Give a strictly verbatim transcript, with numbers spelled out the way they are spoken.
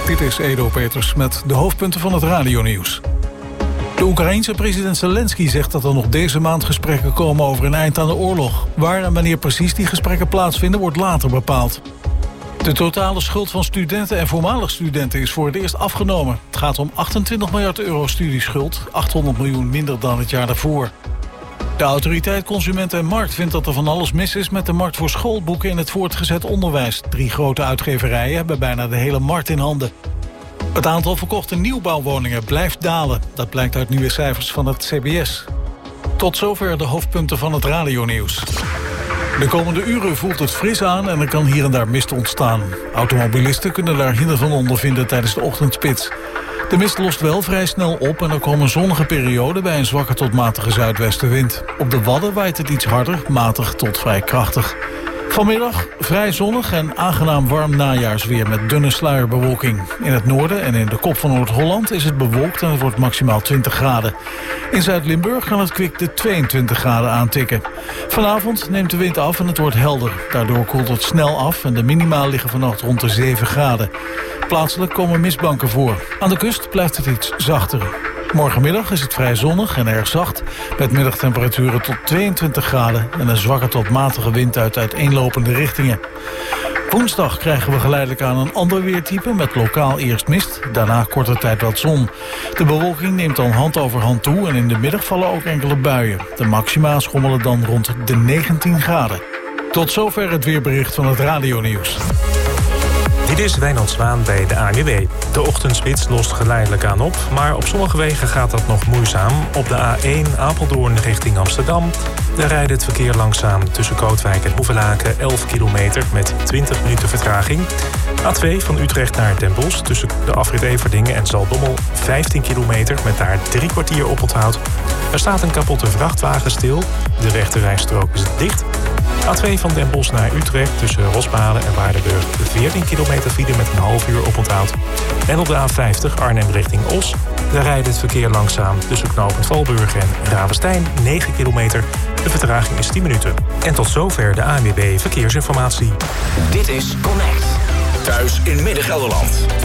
Dit is Edo Peters met de hoofdpunten van het radionieuws. De Oekraïense president Zelensky zegt dat er nog deze maand gesprekken komen over een eind aan de oorlog. Waar en wanneer precies die gesprekken plaatsvinden wordt later bepaald. De totale schuld van studenten en voormalig studenten is voor het eerst afgenomen. Het gaat om achtentwintig miljard euro studieschuld, achthonderd miljoen minder dan het jaar daarvoor. De autoriteit Consument en Markt vindt dat er van alles mis is met de markt voor schoolboeken in het voortgezet onderwijs. Drie grote uitgeverijen hebben bijna de hele markt in handen. Het aantal verkochte nieuwbouwwoningen blijft dalen. Dat blijkt uit nieuwe cijfers van het C B S. Tot zover de hoofdpunten van het radionieuws. De komende uren voelt het fris aan en er kan hier en daar mist ontstaan. Automobilisten kunnen daar hinder van ondervinden tijdens de ochtendspits. De mist lost wel vrij snel op en er komen zonnige perioden bij een zwakke tot matige zuidwestenwind. Op de Wadden waait het iets harder, matig tot vrij krachtig. Vanmiddag vrij zonnig en aangenaam warm najaarsweer met dunne sluierbewolking. In het noorden en in de kop van Noord-Holland is het bewolkt en het wordt maximaal twintig graden. In Zuid-Limburg kan het kwik de tweeëntwintig graden aantikken. Vanavond neemt de wind af en het wordt helder. Daardoor koelt het snel af en de minima liggen vannacht rond de zeven graden. Plaatselijk komen mistbanken voor. Aan de kust blijft het iets zachter. Morgenmiddag is het vrij zonnig en erg zacht, met middagtemperaturen tot tweeëntwintig graden en een zwakke tot matige wind uit uiteenlopende richtingen. Woensdag krijgen we geleidelijk aan een ander weertype met lokaal eerst mist, daarna korte tijd wat zon. De bewolking neemt dan hand over hand toe en in de middag vallen ook enkele buien. De maxima schommelen dan rond de negentien graden. Tot zover het weerbericht van het radionieuws. Dit is Wijnand Zwaan bij de A N W B. De ochtendspits lost geleidelijk aan op, maar op sommige wegen gaat dat nog moeizaam. Op de A één Apeldoorn richting Amsterdam. Daar rijdt het verkeer langzaam tussen Kootwijk en Hoevelaken elf kilometer met twintig minuten vertraging. A twee van Utrecht naar Den Bosch tussen de afrit Everdingen en Zaltbommel vijftien kilometer met daar drie kwartier oponthoud. Er staat een kapotte vrachtwagen stil. De rechterrijstrook is dicht. A twee van Den Bosch naar Utrecht tussen Rosmalen en Waardenburg veertien kilometer file met een half uur oponthoud. En op de A vijftig Arnhem richting Os. Daar rijdt het verkeer langzaam tussen knooppunt Valburg en Ravenstein negen kilometer. De vertraging is tien minuten. En tot zover de A N W B Verkeersinformatie. Dit is Connect. Thuis in Midden-Gelderland.